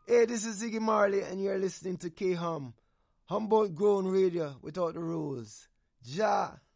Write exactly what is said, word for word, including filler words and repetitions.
Hey, this is Ziggy Marley, and you're listening to K-Hum, Humboldt Grown Radio without the rules. Ja.